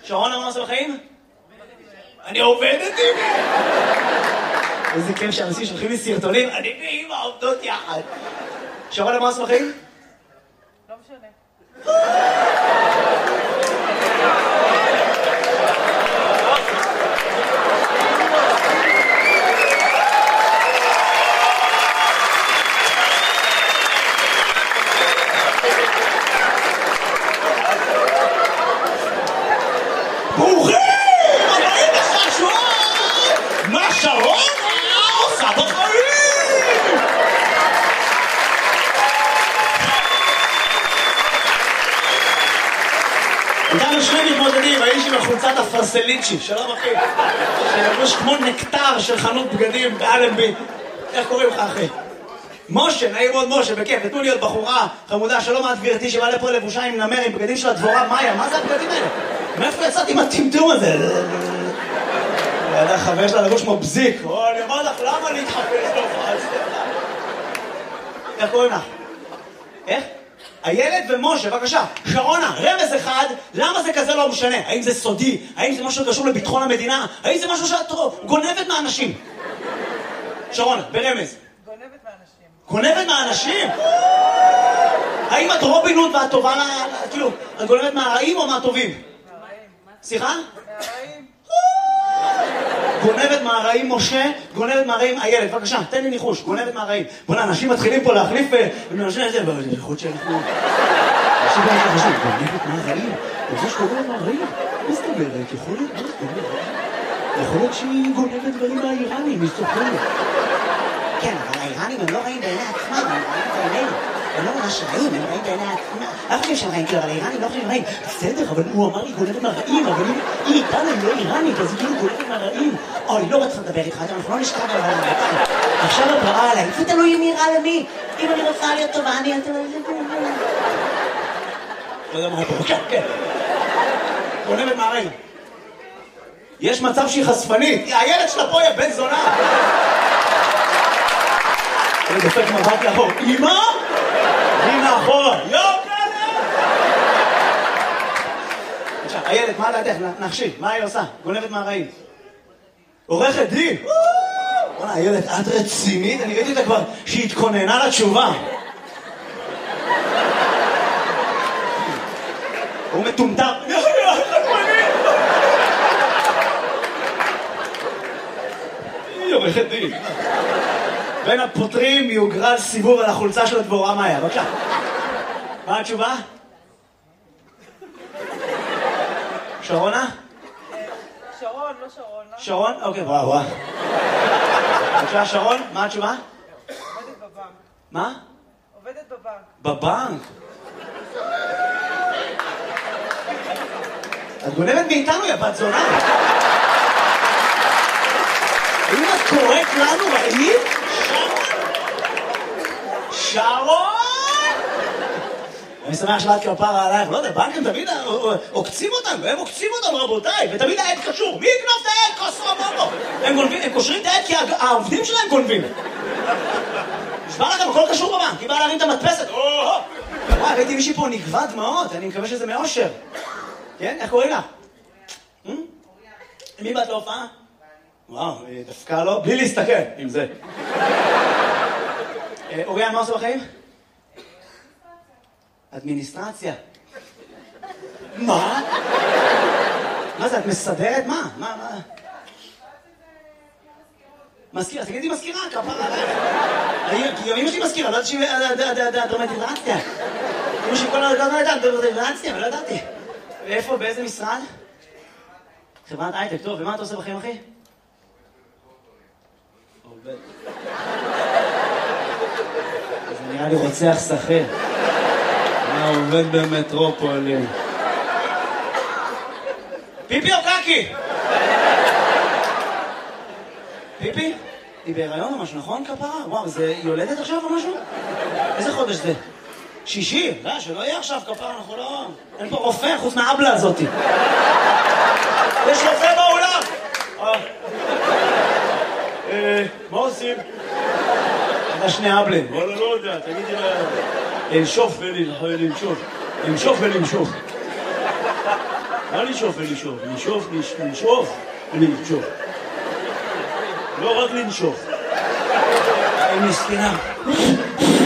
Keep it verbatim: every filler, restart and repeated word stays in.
שרונה, מה עושה בחיים? אני עובדת עם אמא. איזה כיף שאנשים שולחים לי סרטונים, אני ואמא עובדות יחד. שרונה, מה עושה בחיים? לא משנה. ברוכים! הבאים לחשוב! מה שרונה עושה בחיים? איתנו שני מתמודדים, האיש עם החולצת הפרסליצ'י, שלום אחי, שלבוש כמו נקטר של חנות בגדים באלנבי. איך קוראים לך אחי? משה, נעים מאוד משה, בכיף, תנו להיות בחורה חמודה, שלום את גברתי שבא לפה לבושה עם נמר, עם בגדים של הדבורה מאיה, מה זה הבגדים האלה? מאיפה יצאתי עם הטמטום הזה? ידע חבר שלה לבוש כמו בזיק, או אני אומר לך, למה להתחפש לו? איך קוראים לך? איך? הילד ומשה, בבקשה. שרונה, רמז אחד, למה זה כזה לא משנה? האם זה סודי? האם זה משהו שקשור לביטחון המדינה? האם זה משהו שאת גונבת מהאנשים? שרונה, ברמז. גונבת מהאנשים. גונבת מהאנשים? האם את רובין הוד ואת טובה, כאילו, את גונבת מהרעים או מהטובים? מהרעים. סליחה? מהרעים. גונבת מהרעים משה, גונבת מהרעים הילד, בבקשה, תן לי ניחוש, גונבת מהרעים. בוא'נה, אנשים מתחילים פה להחליף, ונאנשים את זה, יכול להיות שאנחנו... אנשים לא חשוב, גונבת מהרעים? אתה חושב שגונבת מהרעים? מה זאת אומרת? יכול להיות, מה זאת אומרת? יכול להיות שהיא גונבת דברים מהאיראנים, היא סוחרת. כן, אבל האיראנים הם לא רעים בעיני עצמם, הם רעים בעינינו. הם לא ממש רעים, הם רעים בעיני עצמם. לא חושבים שהם רעים, כאילו, אבל האיראנים לא חושבים רעים. בסדר, אבל הוא אמר לי גונבת מהרעים, אבל היא איתנו, היא לא איראנית, אז היא כאילו גונבת מהרעים. אוי, לא רוצה לדבר איתך, אנחנו לא נשכב על הרעים. עכשיו את רעה עליי, זה תלוי מי רע למי. אם אני רוצה להיות טובה, אני... לא יודע מה פה, כן, כן. גונבת מהרעים. יש מצב שהיא חשפנית, הילד שלה פה היא בן זונה. אני דופק מבט לאחור, אמא? היא מאחורה, יו כלה! עכשיו, הילד, מה לדעת? נחשי, מה היא עושה? גונבת מהרעים. עורכת דין! בוא'נה, הילד, את רצינית? אני ראיתי אותה כבר שהיא התכוננה לתשובה. הוא מטומטם. היא עורכת דין. בין הפותרים יוגרל סיבוב על החולצה של הדבורה מאיה. בבקשה. מה התשובה? שרונה? שרון, לא שרון. שרון? אוקיי, וואו, וואו. בבקשה, שרון, מה התשובה? עובדת בבנק. מה? עובדת בבנק. בבנק? את גונבת מאיתנו, יא בת זונה. האם את קוראת לנו רעים? שרון! אני שמח שלאת כפרה עלייך, לא יודע, בנקים תמיד עוקצים אותנו, הם עוקצים אותנו רבותיי, ותמיד העד קשור, מי יקנוב את העד? כוסו אמרו! הם קושרים את העד כי העובדים שלהם גונבים. נשמע לכם, הכל קשור בבנק, היא באה להרים את המדפסת, וואי, ראיתי מישהי פה נגבה דמעות, אני מקווה שזה מאושר. כן? איך קוראים לך? מי באת להופעה? וואו, דווקא לא, בלי להסתכל עם זה. אוריאן, מה עושה בחיים? אדמיניסטרציה. מה? מה זה, את מסדרת? מה? מה, מה? מזכירה, תגידי מזכירה, כפרה עלייך. כי אמא שלי מזכירה, לא יודעת שהיא דרמטיזציה. אמא שלי כל הדרגות לא יודעת, דרמטיזציה, אבל לא ידעתי. ואיפה, באיזה משרד? חברת הייטק, טוב, ומה אתה עושה בחיים, אחי? עובד. זה נראה לי רוצח שכיר. מה עובד במטרופולין? פיפי או קקי? פיפי? היא בהיריון או משהו, נכון כפרה? וואו, זה יולדת עכשיו או משהו? איזה חודש זה? שישי? לא, שלא יהיה עכשיו כפרה, אנחנו לא... אין פה רופא חוץ מהאבלה הזאת. יש רופא באולם! מה עושים? אתה שני אבלים. וואלה, לא יודע, תגידי לה... לנשוף ולנשוף. לנשוף ולנשוף. לא לשאוף ולשאוף, לשאוף, לשאוף ולנשוף. לא רק לנשוף. היא מסכנה.